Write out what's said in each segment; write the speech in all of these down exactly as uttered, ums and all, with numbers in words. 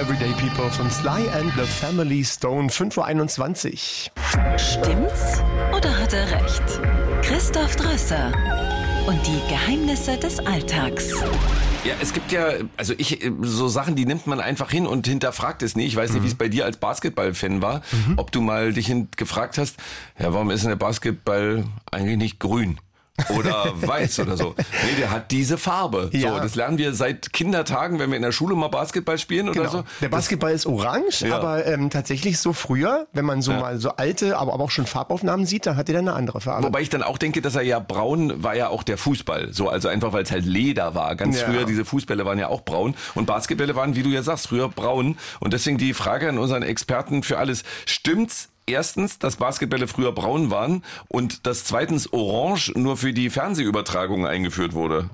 Everyday People von Sly and the Family Stone, fünf Uhr einundzwanzig. Stimmt's oder hat er recht? Christoph Drösser und die Geheimnisse des Alltags. Ja, es gibt ja, also ich, so Sachen, die nimmt man einfach hin und hinterfragt es nie. Ich weiß nicht, mhm. wie es bei dir als Basketball-Fan war, mhm. ob du mal dich hin- gefragt hast, ja, warum ist denn der Basketball eigentlich nicht grün? Oder weiß oder so. Nee, der hat diese Farbe. Ja. So, das lernen wir seit Kindertagen, wenn wir in der Schule mal Basketball spielen oder genau. so. Der Basketball das, ist orange, ja. aber ähm, tatsächlich so früher, wenn man so ja. mal so alte, aber, aber auch schon Farbaufnahmen sieht, dann hat er dann eine andere Farbe. Wobei ich dann auch denke, dass er ja braun war ja auch der Fußball. So, also einfach, weil es halt Leder war. Ganz ja. früher, diese Fußbälle waren ja auch braun. Und Basketbälle waren, wie du ja sagst, früher braun. Und deswegen die Frage an unseren Experten für alles. Stimmt's? Erstens, dass Basketbälle früher braun waren und dass zweitens orange nur für die Fernsehübertragung eingeführt wurde.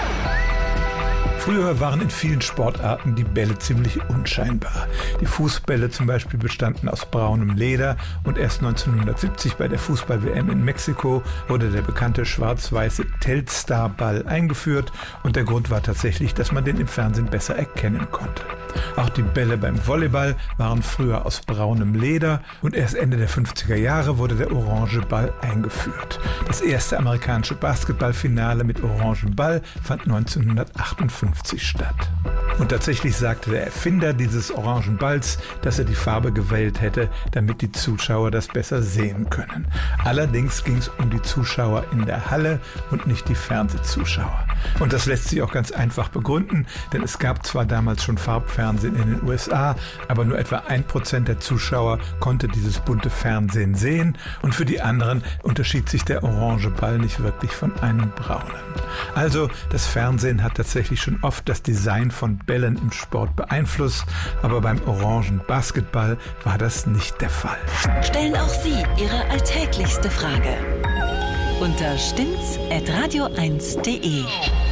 Früher waren in vielen Sportarten die Bälle ziemlich unscheinbar. Die Fußbälle zum Beispiel bestanden aus braunem Leder und erst neunzehnhundertsiebzig bei der Fußball-W M in Mexiko wurde der bekannte schwarz-weiße Telstar-Ball eingeführt und der Grund war tatsächlich, dass man den im Fernsehen besser erkennen konnte. Auch die Bälle beim Volleyball waren früher aus braunem Leder und erst Ende der fünfziger Jahre wurde der orange Ball eingeführt. Das erste amerikanische Basketballfinale mit orangem Ball fand neunzehnhundertachtundfünfzig statt. Und tatsächlich sagte der Erfinder dieses orangen Balls, dass er die Farbe gewählt hätte, damit die Zuschauer das besser sehen können. Allerdings ging es um die Zuschauer in der Halle und nicht die Fernsehzuschauer. Und das lässt sich auch ganz einfach begründen, denn es gab zwar damals schon Farbfernsehen in den U S A, aber nur etwa ein Prozent der Zuschauer konnte dieses bunte Fernsehen sehen und für die anderen unterschied sich der orange Ball nicht wirklich von einem braunen. Also das Fernsehen hat tatsächlich schon oft das Design von Bällen im Sport beeinflusst, aber beim orangen Basketball war das nicht der Fall. Stellen auch Sie Ihre alltäglichste Frage unter stimmt's at radio eins punkt de.